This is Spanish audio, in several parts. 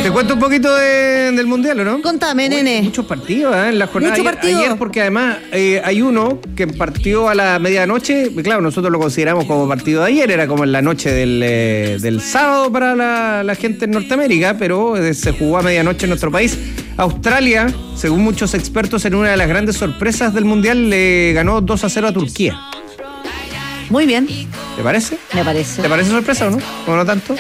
Te cuento un poquito del Mundial, ¿o no? Contame, nene. Muchos partidos en la jornada. Ayer, porque además hay uno que partió a la medianoche. Claro, nosotros lo consideramos como partido de ayer, era como en la noche del sábado para la gente en Norteamérica, pero se jugó a medianoche en nuestro país. Australia, según muchos expertos, en una de las grandes sorpresas del Mundial, le ganó 2-0 a Turquía. Muy bien. ¿Te parece? Me parece. ¿Te parece sorpresa o no? ¿O no tanto?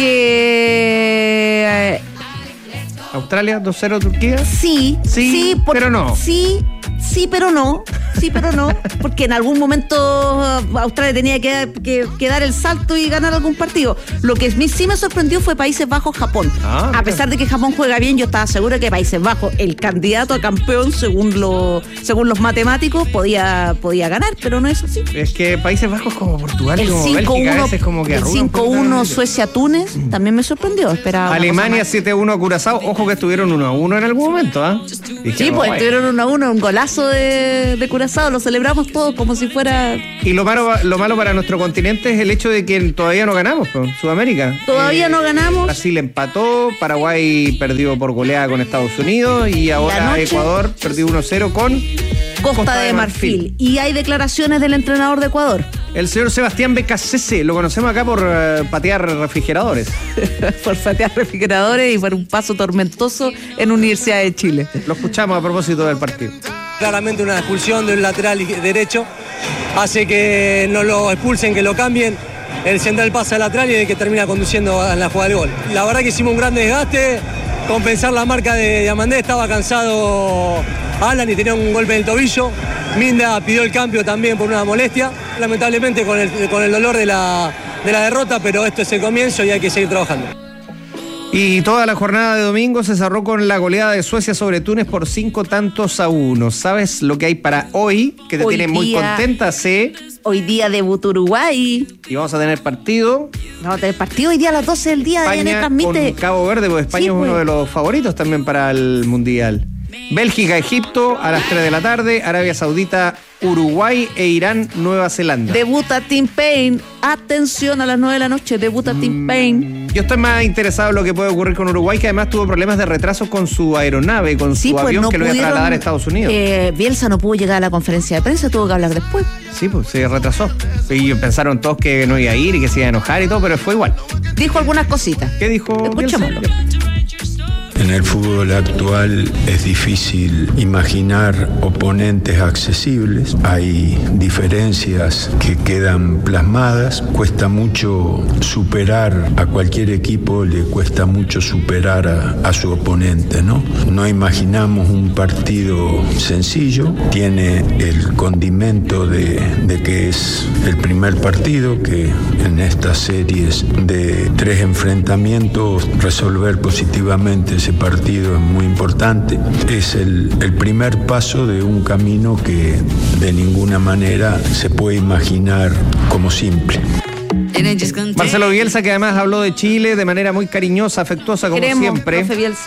Que... Australia, 2-0 Turquía. Sí, pero no. Sí, pero no. Sí, pero no. Porque en algún momento Australia tenía que dar el salto y ganar algún partido. Lo que sí me sorprendió fue Países Bajos-Japón. A pesar de que Japón juega bien, yo estaba segura que Países Bajos, el candidato a campeón, según los matemáticos, podía ganar, pero no es así. Es que Países Bajos como Portugal, el como 5-1, Bélgica, a veces como que el 5-1 Suecia-Túnez también me sorprendió. Esperaba Alemania 7-1 a Curazao. Ojo que estuvieron 1-1 en algún momento, ¿ah? Sí, pues estuvieron 1-1, un golazo de Curazao, lo celebramos todos como si fuera... Y lo malo para nuestro continente es el hecho de que todavía no ganamos, pues, Sudamérica. Todavía no ganamos. Brasil empató, Paraguay perdió por goleada con Estados Unidos y ahora Ecuador perdió 1-0 con Costa de Marfil. Y hay declaraciones del entrenador de Ecuador. El señor Sebastián Becasese, lo conocemos acá por patear refrigeradores. Por patear refrigeradores y por un paso tormentoso en Universidad de Chile. Lo escuchamos a propósito del partido. Claramente una expulsión de un lateral derecho hace que no lo expulsen, que lo cambien. El central pasa al lateral y es el que termina conduciendo en la jugada del gol. La verdad que hicimos un gran desgaste, compensar la marca de Diamandé, estaba cansado Alan y tenía un golpe en el tobillo. Minda pidió el cambio también por una molestia, lamentablemente con el dolor de la derrota, pero esto es el comienzo y hay que seguir trabajando. Y toda la jornada de domingo se cerró con la goleada de Suecia sobre Túnez por 5-1. ¿Sabes lo que hay para hoy? Que te tiene muy contenta, ¿sí? Hoy día debut Uruguay. Y vamos a tener partido. Vamos a tener partido hoy día a las 12 del día. España transmite con Cabo Verde, porque España es uno de los favoritos también para el Mundial. Bélgica, Egipto a las 3 de la tarde, Arabia Saudita, Uruguay e Irán, Nueva Zelanda. Debuta Tim Payne, atención a las 9 de la noche, debuta Tim Payne. Yo estoy más interesado en lo que puede ocurrir con Uruguay, que además tuvo problemas de retraso con su aeronave, con su avión que lo iba a trasladar a Estados Unidos. Bielsa no pudo llegar a la conferencia de prensa, tuvo que hablar después. Sí, pues se retrasó. Y pensaron todos que no iba a ir y que se iba a enojar y todo, pero fue igual. Dijo algunas cositas. ¿Qué dijo? Escuchémoslo. En el fútbol actual es difícil imaginar oponentes accesibles, hay diferencias que quedan plasmadas, cuesta mucho superar a cualquier equipo, le cuesta mucho superar a su oponente, ¿no? No imaginamos un partido sencillo, tiene el condimento de que es el primer partido, que en estas series de 3 enfrentamientos resolver positivamente ese partido es muy importante. Es el primer paso de un camino que de ninguna manera se puede imaginar como simple. Marcelo Bielsa, que además habló de Chile de manera muy cariñosa, afectuosa, como siempre. Profe Bielsa.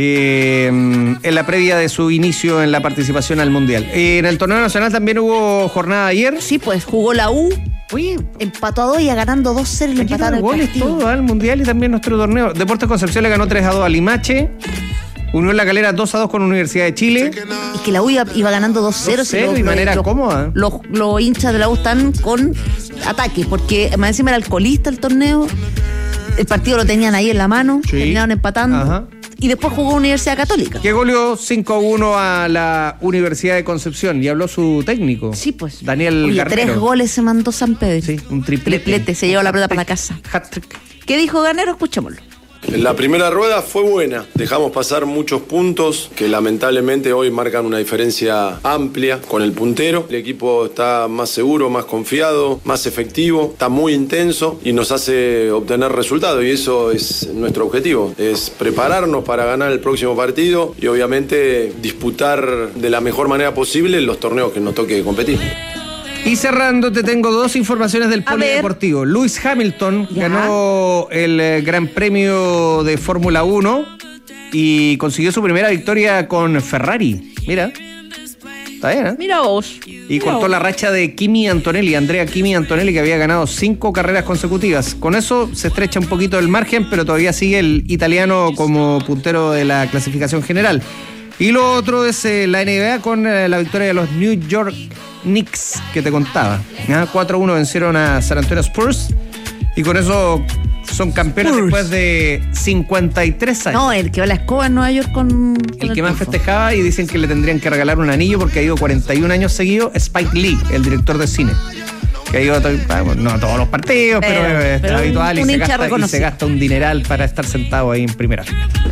En la previa de su inicio en la participación al Mundial. En el torneo nacional también hubo jornada ayer. Sí, pues jugó la U. Oye, empató a 2 y ganando 2-0 y le empataron el goles partido. Todo al Mundial y también nuestro torneo. Deportes Concepción le ganó 3-2 a Limache. Unión La Calera 2-2 con Universidad de Chile. Y que la U iba ganando 2-0 de manera cómoda. Los hinchas de la U están con ataque, porque más encima era alcoholista el torneo. El partido lo tenían ahí en la mano, terminaron empatando. Ajá. Y después jugó Universidad Católica. Que goleó 5-1 a la Universidad de Concepción. Y habló su técnico. Sí, pues. Daniel Garnero. 3 goles se mandó San Pedro. Sí, un triplete. Se llevó la pelota para la casa. Hat-trick. ¿Qué dijo Garnero? Escuchémoslo. La primera rueda fue buena, dejamos pasar muchos puntos que lamentablemente hoy marcan una diferencia amplia con el puntero. El equipo está más seguro, más confiado, más efectivo, está muy intenso y nos hace obtener resultados y eso es nuestro objetivo, es prepararnos para ganar el próximo partido y obviamente disputar de la mejor manera posible los torneos que nos toque competir. Y cerrando, te tengo 2 informaciones del polideportivo. Lewis Hamilton ganó el Gran Premio de Fórmula 1 y consiguió su primera victoria con Ferrari. Mira, Está bien, ¿eh? Mira vos. Y cortó la racha de Andrea Kimi Antonelli, que había ganado 5 carreras consecutivas. Con eso se estrecha un poquito el margen, pero todavía sigue el italiano como puntero de la clasificación general. Y lo otro es la NBA con la victoria de los New York Knicks, que te contaba. 4-1 vencieron a San Antonio Spurs. Y con eso son campeones después de 53 años. No, el que va a la escoba en Nueva York con el que más festejaba, y dicen que le tendrían que regalar un anillo porque ha ido 41 años seguidos, Spike Lee, el director de cine. Que ha ido no a todos los partidos, pero es habitual, y se gasta un dineral para estar sentado ahí en primera.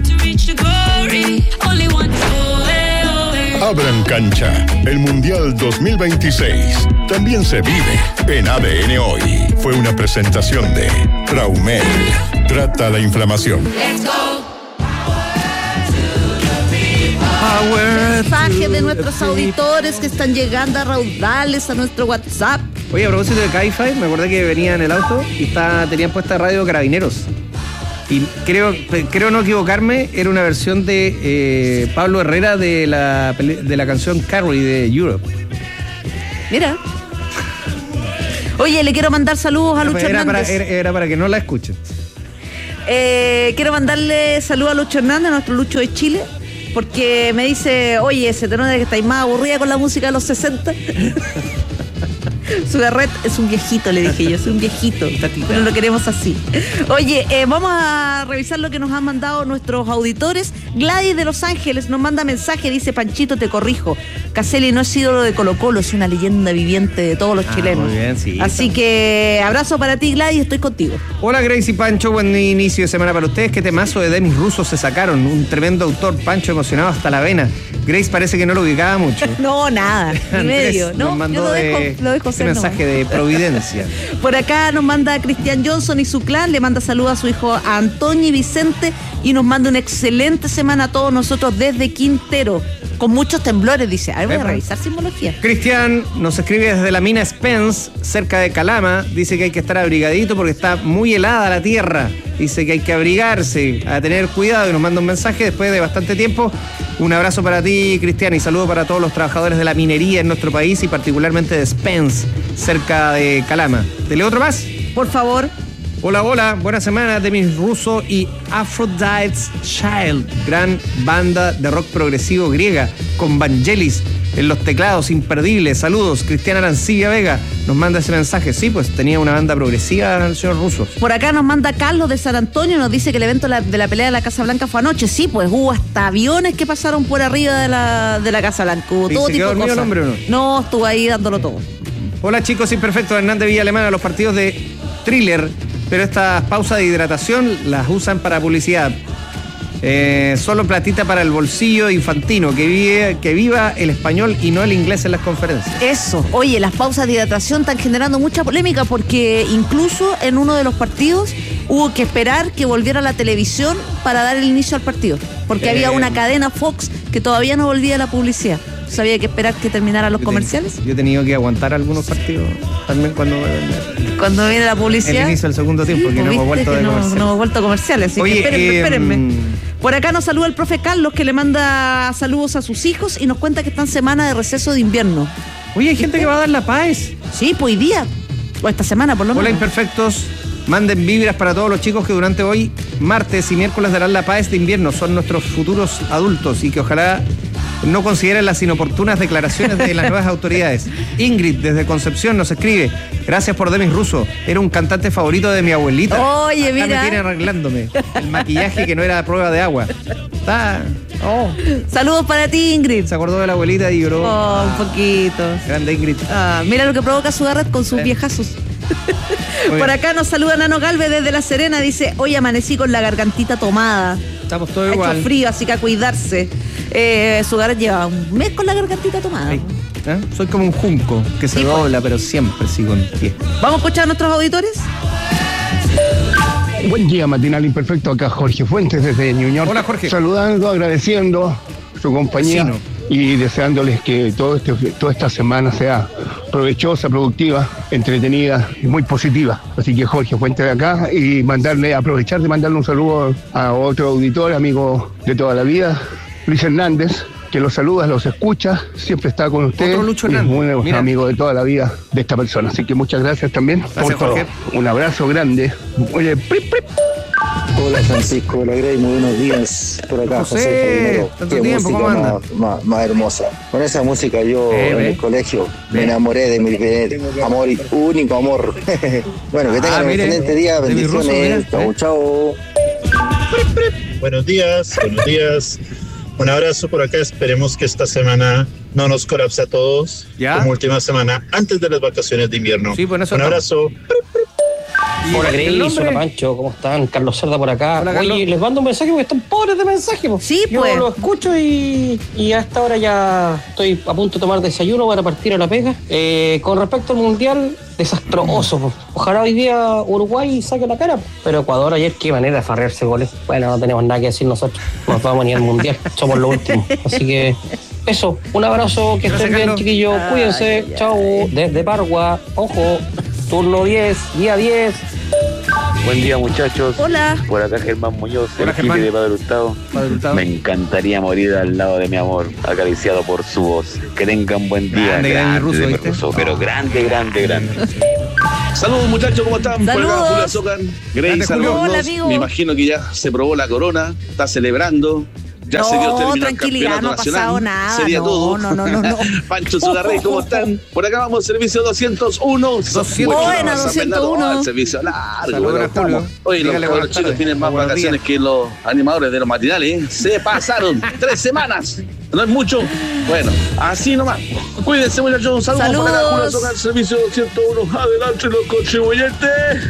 Abran cancha, el Mundial 2026 también se vive en ADN Hoy. Fue una presentación de Raumel. Trata la inflamación. Mensajes de nuestros auditores que están llegando a raudales a nuestro WhatsApp. Oye, a propósito de Cabify, me acordé que venía en el auto y tenían puesta radio Carabineros. Y creo no equivocarme, era una versión de Pablo Herrera de la canción Carrie de Europe. Mira. Oye, le quiero mandar saludos a Lucho Hernández. Era para que no la escuchen. Quiero mandarle saludos a Lucho Hernández, nuestro Lucho de Chile, porque me dice, oye, se te nota que estáis más aburrida con la música de los 60. Sugarret es un viejito, le dije yo, es un viejito, pero lo queremos así. Oye, vamos a revisar lo que nos han mandado nuestros auditores. Gladys de Los Ángeles nos manda mensaje, dice: Panchito, te corrijo, Caselli no es ídolo de Colo-Colo, es una leyenda viviente de todos los chilenos. Muy bien, sí. Así que abrazo para ti, Gladys, estoy contigo. Hola, Grace y Pancho, buen inicio de semana para ustedes. Qué temazo de Demis Russo se sacaron, un tremendo autor, Pancho emocionado hasta la vena. Grace parece que no lo ubicaba mucho. No, nada, ni medio. No, mandó yo lo dejo ese mensaje de Providencia. Por acá nos manda Cristian Johnson y su clan, le manda saludos a su hijo Antonio y Vicente y nos manda una excelente semana a todos nosotros desde Quintero, con muchos temblores, dice. Voy a revisar simbología. Cristian nos escribe desde la mina Spence, cerca de Calama, dice que hay que estar abrigadito porque está muy helada la tierra, dice que hay que abrigarse, a tener cuidado, y nos manda un mensaje después de bastante tiempo. Un abrazo para ti, Cristian, y saludo para todos los trabajadores de la minería en nuestro país y particularmente de Spence, cerca de Calama. ¿Te leo otro más? Por favor. Hola, buena semana, Demis Russo y Aphrodite's Child, gran banda de rock progresivo griega, con Vangelis en los teclados, imperdibles. Saludos, Cristiana Arancibia Vega nos manda ese mensaje. Sí, pues tenía una banda progresiva el señor Russo. Por acá nos manda Carlos de San Antonio, nos dice que el evento de la pelea de la Casa Blanca fue anoche. Sí, pues hubo hasta aviones que pasaron por arriba de la Casa Blanca. Hubo todo tipo de cosas. ¿El hombre o no? No, estuvo ahí dándolo todo. Hola, chicos imperfectos, Hernández Villa Alemana. Los partidos de Thriller, pero estas pausas de hidratación las usan para publicidad. Solo platita para el bolsillo infantino, que viva el español y no el inglés en las conferencias. Eso, oye, las pausas de hidratación están generando mucha polémica porque incluso en uno de los partidos hubo que esperar que volviera la televisión para dar el inicio al partido, porque había una cadena Fox que todavía no volvía a la publicidad. Había que esperar que terminaran los comerciales. Yo he tenido que aguantar algunos partidos también cuando viene la publicidad. El inicio del segundo tiempo, porque no hemos vuelto de comerciales. No hemos vuelto a comerciales, así Oye, que espérenme. Por acá nos saluda el profe Carlos, que le manda saludos a sus hijos y nos cuenta que está en semana de receso de invierno. Oye, hay gente que va a dar la paz. Sí, pues hoy día, o esta semana por lo menos. Hola, imperfectos. Manden vibras para todos los chicos que durante hoy, martes y miércoles, darán la paz de invierno. Son nuestros futuros adultos y que ojalá no consideren las inoportunas declaraciones de las nuevas autoridades. Ingrid, desde Concepción, nos escribe: gracias por Demis Russo, era un cantante favorito de mi abuelita. Oye, acá mira. me tiene arreglándome el maquillaje que no era a prueba de agua. Saludos para ti, Ingrid. Se acordó de la abuelita y lloró. Un poquito. Grande Ingrid. Mira lo que provoca Sugarret con sus viejazos. Por acá nos saluda Nano Galvez desde La Serena, dice: hoy amanecí con la gargantita tomada. Estamos todos igual. Ha hecho frío, así que a cuidarse. Sugarret lleva un mes con la gargantita tomada. Soy como un junco que se dobla, pero siempre sigo en pie. ¿Vamos a escuchar a nuestros auditores? Buen día, matinal imperfecto. Acá Jorge Fuentes desde New York. Hola, Jorge. Saludando, agradeciendo su compañía y deseándoles que toda esta semana sea provechosa, productiva, entretenida y muy positiva. Así que Jorge Fuentes de acá, y aprovechar de mandarle un saludo a otro auditor, amigo de toda la vida, Luis Hernández, que los saluda, los escucha, siempre está con ustedes. Es un amigo de toda la vida de esta persona. Así que muchas gracias también por todo. Un abrazo grande. Oye, Hola Francisco, hola Grey, muy buenos días. Por acá, José. Qué música más hermosa. Con esa música yo en el colegio me enamoré de mi amor, único amor. Bueno, que tengan un excelente día, bendiciones. Chau. Buenos días. Un abrazo por acá, esperemos que esta semana no nos colapse a todos. Como última semana antes de las vacaciones de invierno. Sí, pues un abrazo. Hola Grace, hola Pancho, ¿cómo están? Carlos Cerda por acá. Hola, Oye, les mando un mensaje porque están pobres de mensaje. Sí, yo pues. Lo escucho y a esta hora ya estoy a punto de tomar desayuno para partir a la pega. Con respecto al Mundial, desastroso. Ojalá hoy día Uruguay saque la cara. Pero Ecuador ayer, qué manera de farrearse goles. Bueno, no tenemos nada que decir nosotros. Nos vamos a ir al Mundial. Somos los últimos. Así que eso, un abrazo, que estén bien, chiquillos. Cuídense. Chao. Desde Pargua, ojo. Turno 10, día 10. Buen día, muchachos. Hola. Por acá Germán Muñoz, Hola, el Gili de Padre Hurtado. Me encantaría morir al lado de mi amor, acariciado por su voz. Que tengan buen día. Grande ruso, pero grande. Saludos, muchachos, ¿cómo están? Saludos. Por acá, Julio Azócar. Grace, saludos. Hola, amigo. Me imagino que ya se probó la corona, está celebrando. Ya se dio término al campeonato no ha nacional. pasado nada. Sería todo. No. Pancho Zugarrey, ¿cómo están? Por acá vamos, servicio 201. Buena, 201. El servicio largo. Saludos, Julio. Oye, los chicos tienen más vacaciones que los animadores de los matinales, ¿eh? Se pasaron 3 semanas. No es mucho. Bueno, así nomás. Cuídense, muchachos. Un saludo para Julio Azócar, servicio 201. Adelante, los contribuyentes.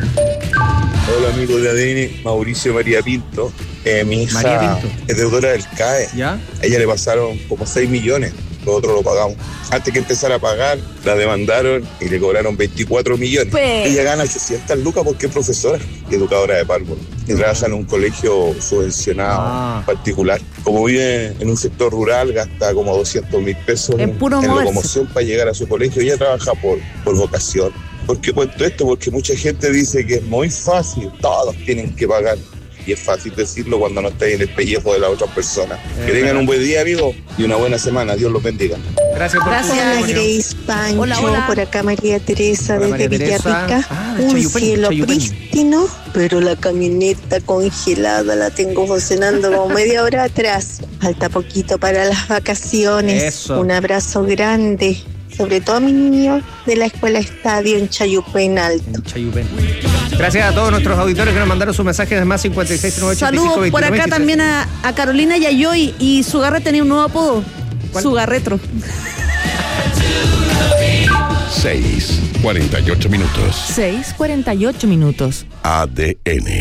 Hola, amigos de ADN, Mauricio María Pinto. Mi hija es deudora del CAE. ¿Ya? A ella le pasaron como 6 millones, nosotros lo pagamos. Antes que empezara a pagar, la demandaron y le cobraron 24 millones. Ella gana 800 lucas porque es profesora y educadora de párvulo. Y trabaja en un colegio subvencionado particular. Como vive en un sector rural, gasta como 200.000 pesos en locomoción para llegar a su colegio. Ella trabaja por vocación. ¿Por qué cuento esto? Porque mucha gente dice que es muy fácil, todos tienen que pagar. Y es fácil decirlo cuando no estáis en el pellejo de la otra persona. Que tengan un buen día, amigos, y una buena semana. Dios los bendiga. Gracias por tu Hola, Grace, Pancho. Hola. Por acá María Teresa desde Villarrica. Un cielo prístino, pero la camioneta congelada la tengo funcionando como media hora atrás. Falta poquito para las vacaciones. Eso. Un abrazo grande. Sobre todo a mis niños de la Escuela Estadio en Chayupén Alto. Gracias a todos nuestros auditores que nos mandaron sus mensajes de más 56.985. Saludos por acá también a Carolina Yayoy, y Sugarre tenía un nuevo apodo. Sugarretro. 6:48 minutos. 6:48 minutos. ADN.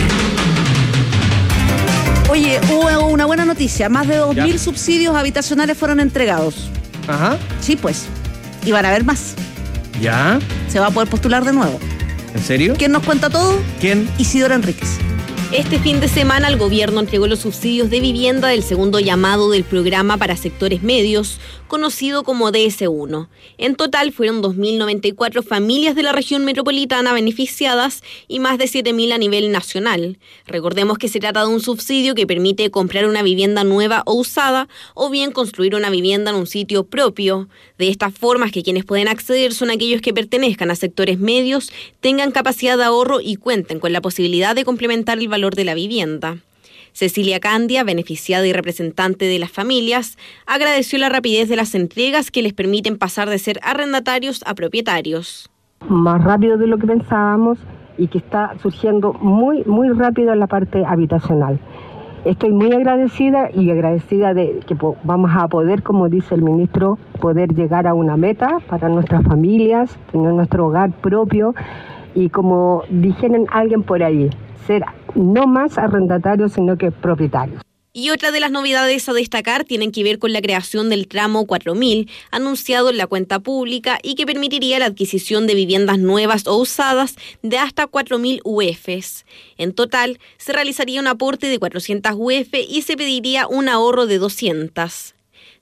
Oye, hubo una buena noticia. Más de 2.000 subsidios habitacionales fueron entregados. Ajá. Sí, pues. Y van a haber más. ¿Ya? Se va a poder postular de nuevo. ¿En serio? ¿Quién nos cuenta todo? ¿Quién? Isidora Enríquez. Este fin de semana el gobierno entregó los subsidios de vivienda del segundo llamado del programa para sectores medios, conocido como DS1. En total fueron 2.094 familias de la región metropolitana beneficiadas y más de 7.000 a nivel nacional. Recordemos que se trata de un subsidio que permite comprar una vivienda nueva o usada o bien construir una vivienda en un sitio propio. De estas formas que quienes pueden acceder son aquellos que pertenezcan a sectores medios, tengan capacidad de ahorro y cuenten con la posibilidad de complementar el valor de la vivienda. Cecilia Candia, beneficiada y representante de las familias, agradeció la rapidez de las entregas que les permiten pasar de ser arrendatarios a propietarios. Más rápido de lo que pensábamos y que está surgiendo muy rápido en la parte habitacional. Estoy muy agradecida de que vamos a poder, como dice el ministro, poder llegar a una meta para nuestras familias, tener nuestro hogar propio y, como dijeron alguien por ahí, ser no más arrendatarios, sino que propietarios. Y otra de las novedades a destacar tienen que ver con la creación del tramo 4000, anunciado en la cuenta pública y que permitiría la adquisición de viviendas nuevas o usadas de hasta 4.000 UFs. En total, se realizaría un aporte de 400 UF y se pediría un ahorro de 200.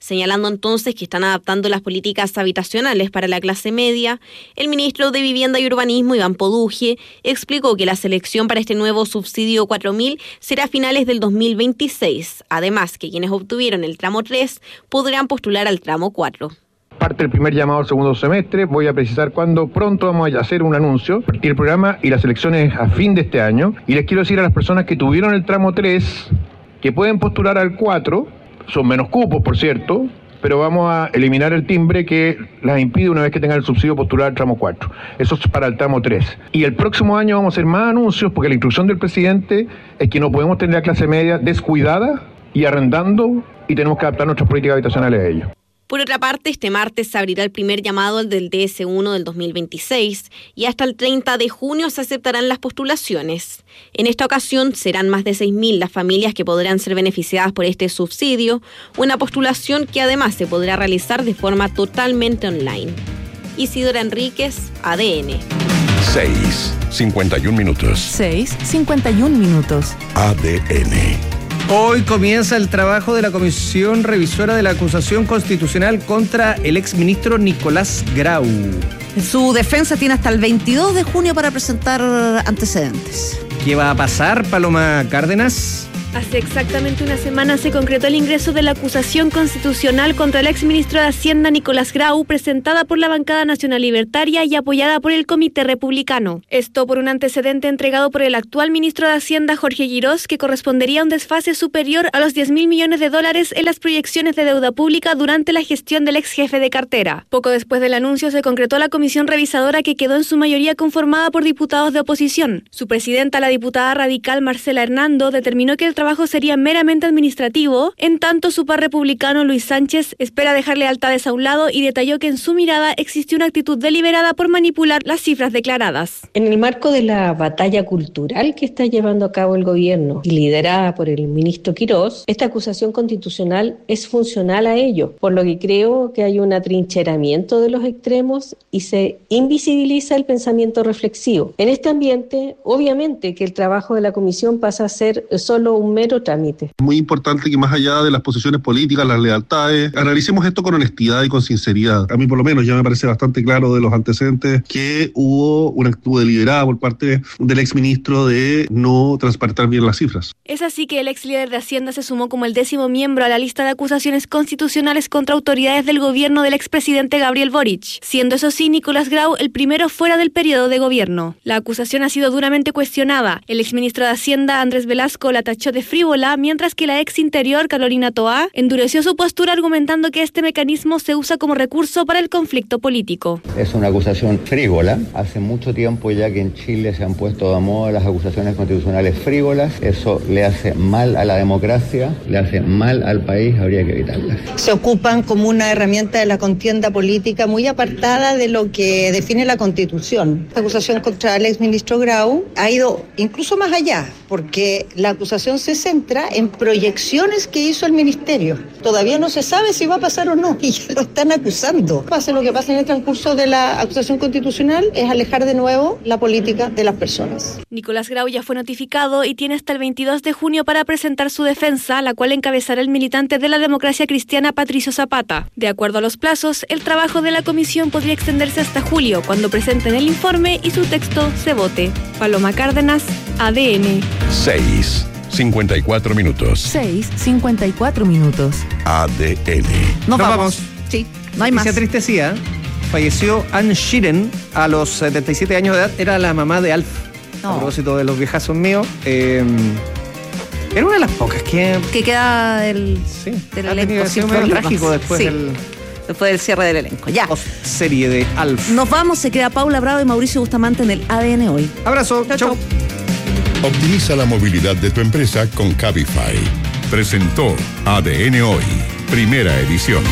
Señalando entonces que están adaptando las políticas habitacionales para la clase media, el ministro de Vivienda y Urbanismo, Iván Poduje, explicó que la selección para este nuevo subsidio 4.000 será a finales del 2026. Además, que quienes obtuvieron el tramo 3 podrán postular al tramo 4. Parte del primer llamado al segundo semestre, voy a precisar cuándo pronto vamos a hacer un anuncio, partir el programa y las elecciones a fin de este año. Y les quiero decir a las personas que tuvieron el tramo 3 que pueden postular al 4, son menos cupos, por cierto, pero vamos a eliminar el timbre que las impide una vez que tengan el subsidio postular al tramo 4. Eso es para el tramo 3. Y el próximo año vamos a hacer más anuncios porque la instrucción del presidente es que no podemos tener la clase media descuidada y arrendando y tenemos que adaptar nuestras políticas habitacionales a ello. Por otra parte, este martes se abrirá el primer llamado del DS1 del 2026 y hasta el 30 de junio se aceptarán las postulaciones. En esta ocasión serán más de 6.000 las familias que podrán ser beneficiadas por este subsidio, una postulación que además se podrá realizar de forma totalmente online. Isidora Enríquez, ADN. 6:51 minutos. 6:51 minutos. ADN. Hoy comienza el trabajo de la Comisión Revisora de la Acusación Constitucional contra el exministro Nicolás Grau. Su defensa tiene hasta el 22 de junio para presentar antecedentes. ¿Qué va a pasar, Paloma Cárdenas? Hace exactamente una semana se concretó el ingreso de la acusación constitucional contra el exministro de Hacienda Nicolás Grau, presentada por la bancada Nacional Libertaria y apoyada por el Comité Republicano. Esto por un antecedente entregado por el actual ministro de Hacienda, Jorge Girós, que correspondería a un desfase superior a los 10.000 millones de dólares en las proyecciones de deuda pública durante la gestión del ex jefe de cartera. Poco después del anuncio se concretó la comisión revisadora, que quedó en su mayoría conformada por diputados de oposición. Su presidenta, la diputada radical Marcela Hernando, determinó que el trabajo sería meramente administrativo, en tanto su par republicano Luis Sánchez espera dejar lealtades a un lado y detalló que en su mirada existió una actitud deliberada por manipular las cifras declaradas. En el marco de la batalla cultural que está llevando a cabo el gobierno y liderada por el ministro Quirós, esta acusación constitucional es funcional a ello, por lo que creo que hay un atrincheramiento de los extremos y se invisibiliza el pensamiento reflexivo. En este ambiente, obviamente que el trabajo de la comisión pasa a ser solo un mero trámite. Muy importante que más allá de las posiciones políticas, las lealtades, analicemos esto con honestidad y con sinceridad. A mí por lo menos ya me parece bastante claro de los antecedentes que hubo una actitud deliberada por parte del exministro de no transparentar bien las cifras. Es así que el ex líder de Hacienda se sumó como el 10º miembro a la lista de acusaciones constitucionales contra autoridades del gobierno del expresidente Gabriel Boric, siendo eso sí Nicolás Grau el primero fuera del periodo de gobierno. La acusación ha sido duramente cuestionada. El exministro de Hacienda, Andrés Velasco, la tachó de frívola, mientras que la ex Interior, Carolina Toá, endureció su postura argumentando que este mecanismo se usa como recurso para el conflicto político. Es una acusación frívola. Hace mucho tiempo ya que en Chile se han puesto de moda las acusaciones constitucionales frívolas. Eso le hace mal a la democracia, le hace mal al país, habría que evitarlas. Se ocupan como una herramienta de la contienda política muy apartada de lo que define la Constitución. La acusación contra el exministro Grau ha ido incluso más allá, porque la acusación se centra en proyecciones que hizo el ministerio. Todavía no se sabe si va a pasar o no, y ya lo están acusando. Pase lo que pase en el transcurso de la acusación constitucional, es alejar de nuevo la política de las personas. Nicolás Grau ya fue notificado y tiene hasta el 22 de junio para presentar su defensa, la cual encabezará el militante de la Democracia Cristiana Patricio Zapata. De acuerdo a los plazos, el trabajo de la comisión podría extenderse hasta julio, cuando presenten el informe y su texto se vote. Paloma Cárdenas, ADN. 6:54 minutos. 6:54 minutos. ADN. Nos vamos. Sí, no hay más. Se tristecía. Falleció Ann Sheeran a los 77 años de edad. Era la mamá de Alf. A propósito de los viejazos míos. Era una de las pocas que queda del elenco. Sin trágico después después del cierre del elenco. Ya. Serie de Alf. Nos vamos. Se queda Paula Bravo y Mauricio Bustamante en el ADN hoy. Abrazo. Chau. Optimiza la movilidad de tu empresa con Cabify. Presentó ADN Hoy, primera edición.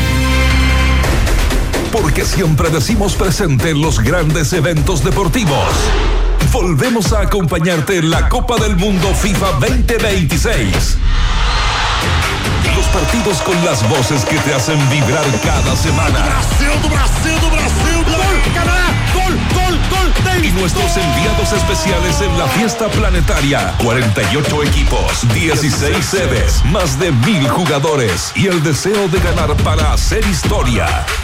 Porque siempre decimos presente en los grandes eventos deportivos. Volvemos a acompañarte en la Copa del Mundo FIFA 2026. Los partidos con las voces que te hacen vibrar cada semana. Brasil, do Brasil, do Brasil, do Brasil. Canadá, gol y nuestros enviados especiales en la fiesta planetaria. 48 equipos, 16 sedes, más de 1,000 jugadores y el deseo de ganar para hacer historia.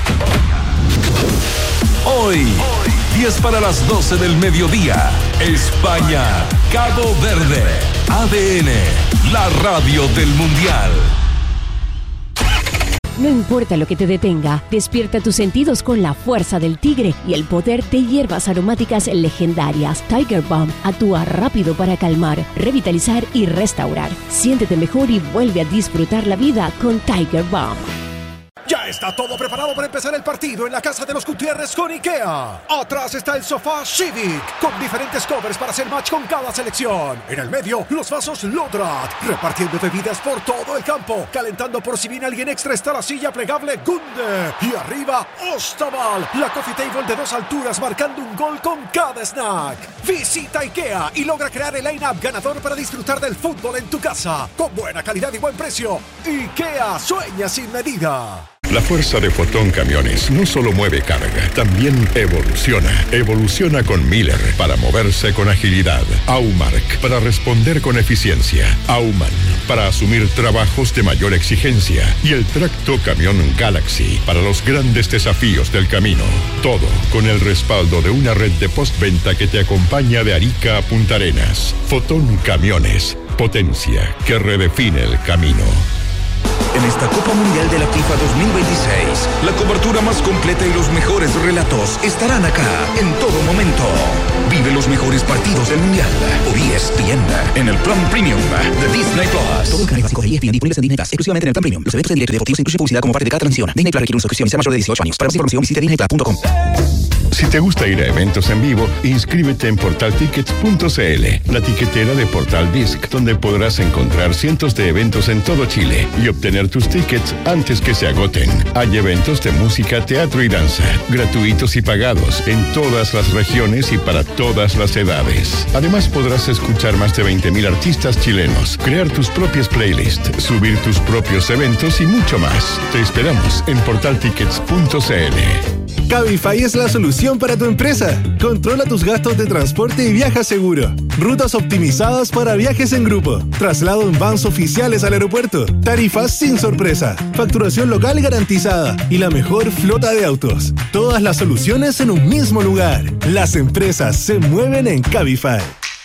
Hoy, 10 para las 12 del mediodía, España, Cabo Verde, ADN, la radio del Mundial. No importa lo que te detenga, despierta tus sentidos con la fuerza del tigre y el poder de hierbas aromáticas legendarias. Tiger Balm actúa rápido para calmar, revitalizar y restaurar. Siéntete mejor y vuelve a disfrutar la vida con Tiger Balm. Ya está todo preparado para empezar el partido en la casa de los Gutiérrez con IKEA. Atrás está el sofá Civic, con diferentes covers para hacer match con cada selección. En el medio, los vasos Lodrat, repartiendo bebidas por todo el campo. Calentando por si viene alguien extra está la silla plegable Gunde. Y arriba, Ostaval, la coffee table de 2 alturas marcando un gol con cada snack. Visita IKEA y logra crear el line-up ganador para disfrutar del fútbol en tu casa. Con buena calidad y buen precio. IKEA, sueña sin medida. La fuerza de Fotón Camiones no solo mueve carga, también evoluciona. Evoluciona con Miller para moverse con agilidad. Aumark para responder con eficiencia. Auman para asumir trabajos de mayor exigencia. Y el tracto camión Galaxy para los grandes desafíos del camino. Todo con el respaldo de una red de postventa que te acompaña de Arica a Punta Arenas. Fotón Camiones, potencia que redefine el camino. En esta Copa Mundial de la FIFA 2026, la cobertura más completa y los mejores relatos estarán acá en todo momento. Vive los mejores partidos del Mundial por ESPN en el plan Premium de Disney Plus. Todos los canales básicos de ESPN disponibles en Disney Plus, exclusivamente en el plan Premium. Los eventos en directo y deportivos incluyen publicidad como parte de cada transmisión. Disney Plus requiere una suscripción y sea mayor de 18 años. Para más información visite disneyplus.com. Si te gusta ir a eventos en vivo, inscríbete en portaltickets.cl, la tiquetera de Portal Disc, donde podrás encontrar cientos de eventos en todo Chile y obtener tus tickets antes que se agoten. Hay eventos de música, teatro y danza, gratuitos y pagados, en todas las regiones y para todas las edades. Además podrás escuchar más de 20,000 artistas chilenos, crear tus propias playlists, subir tus propios eventos y mucho más. Te esperamos en portaltickets.cl. Cabify es la solución para tu empresa. Controla tus gastos de transporte y viaja seguro. Rutas optimizadas para viajes en grupo. Traslado en vans oficiales al aeropuerto. Tarifas sin sorpresa. Facturación local garantizada. Y la mejor flota de autos. Todas las soluciones en un mismo lugar. Las empresas se mueven en Cabify.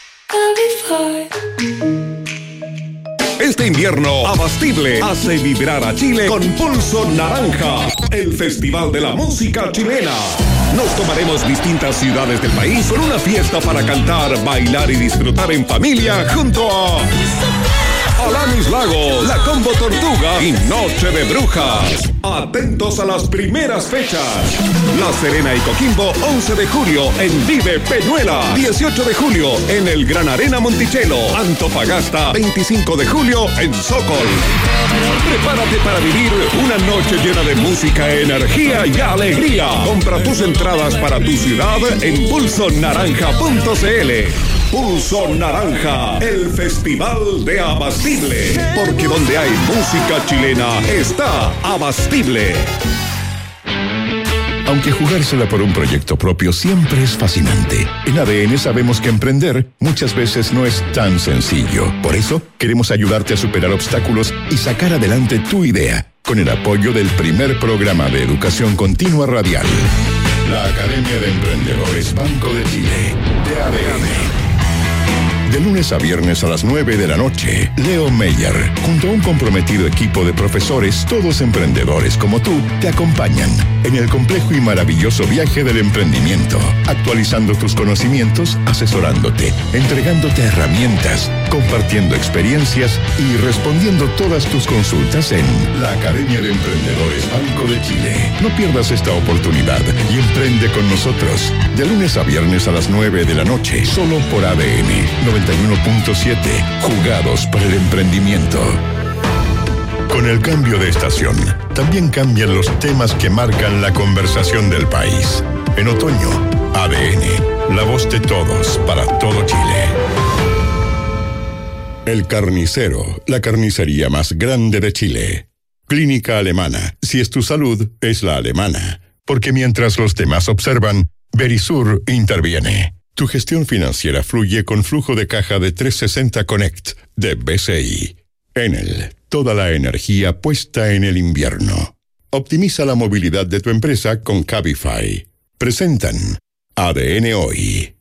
Este invierno, Abastible hace vibrar a Chile con Pulso Naranja, el festival de la música chilena. Nos tomaremos distintas ciudades del país con una fiesta para cantar, bailar y disfrutar en familia junto a Alanis Lago, La Combo Tortuga y Noche de Brujas. Atentos a las primeras fechas. La Serena y Coquimbo, 11 de julio en Vive Peñuela. 18 de julio en el Gran Arena Monticello. Antofagasta, 25 de julio en Sokol. Prepárate para vivir una noche llena de música, energía y alegría. Compra tus entradas para tu ciudad en pulsonaranja.cl. Pulso Naranja, el festival de Abastible. Porque donde hay música chilena está Abastible. Aunque jugársela por un proyecto propio siempre es fascinante, en ADN sabemos que emprender muchas veces no es tan sencillo. Por eso, queremos ayudarte a superar obstáculos y sacar adelante tu idea, con el apoyo del primer programa de educación continua radial. La Academia de Emprendedores Banco de Chile, de ADN. De lunes a viernes a las 9 de la noche, Leo Meyer, junto a un comprometido equipo de profesores, todos emprendedores como tú, te acompañan en el complejo y maravilloso viaje del emprendimiento, actualizando tus conocimientos, asesorándote, entregándote herramientas, compartiendo experiencias y respondiendo todas tus consultas en la Academia de Emprendedores Banco de Chile. No pierdas esta oportunidad y emprende con nosotros. De lunes a viernes a las 9 de la noche, solo por ADN 91.7, jugados para el emprendimiento. Con el cambio de estación, también cambian los temas que marcan la conversación del país. En otoño, ADN, la voz de todos para todo Chile. El Carnicero, la carnicería más grande de Chile. Clínica Alemana, si es tu salud, es la alemana. Porque mientras los demás observan, Verisur interviene. Tu gestión financiera fluye con flujo de caja de 360 Connect de BCI. Enel, toda la energía puesta en el invierno. Optimiza la movilidad de tu empresa con Cabify. Presentan ADN Hoy.